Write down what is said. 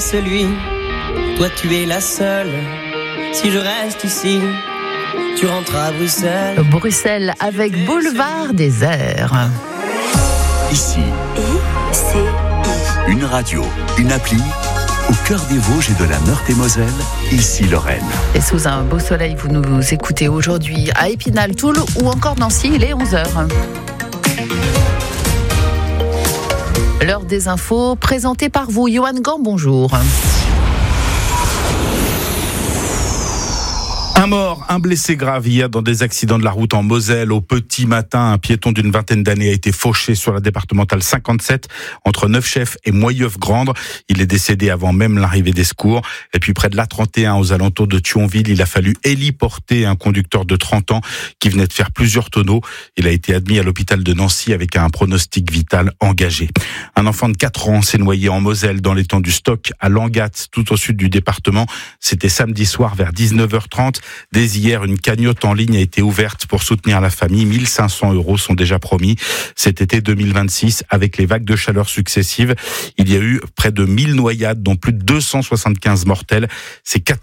celui, toi tu es la seule. Si je reste ici, tu rentres à Bruxelles. Bruxelles avec Boulevard des Airs. Ici, ICI. une radio, une appli, au cœur des Vosges et de la Meurthe-et-Moselle, ici Lorraine. Et sous un beau soleil, vous nous écoutez aujourd'hui à Épinal, Toul ou encore Nancy, il est 11h. L'heure des infos, présentée par vous, Johan Gant, bonjour. Un mort, un blessé grave hier dans des accidents de la route en Moselle. Au petit matin, un piéton d'une vingtaine d'années a été fauché sur la départementale 57 entre Neufchef et Moyeuf-Grandre. Il est décédé avant même l'arrivée des secours. Et puis près de l'A31 aux alentours de Thionville, il a fallu héliporter un conducteur de 30 ans qui venait de faire plusieurs tonneaux. Il a été admis à l'hôpital de Nancy avec un pronostic vital engagé. Un enfant de 4 ans s'est noyé en Moselle dans l'étang du Stock à Langat, tout au sud du département. C'était samedi soir vers 19h30. Dès hier, une cagnotte en ligne a été ouverte pour soutenir la famille. 1 500 € sont déjà promis. Cet été 2026, avec les vagues de chaleur successives, il y a eu près de 1000 noyades, dont plus de 275 mortels. C'est